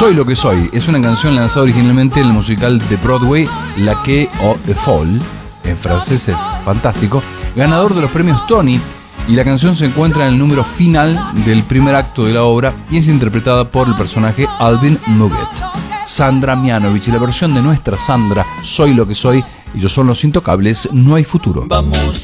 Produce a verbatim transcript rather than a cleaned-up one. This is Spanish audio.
Soy lo que soy es una canción lanzada originalmente en el musical de Broadway La Quai aux Folles, en francés es fantástico, ganador de los premios Tony, y la canción se encuentra en el número final del primer acto de la obra y es interpretada por el personaje Alvin Muguet. Sandra Mianovich, y la versión de nuestra Sandra, Soy lo que soy, ellos son los Intocables, No hay futuro. Vamos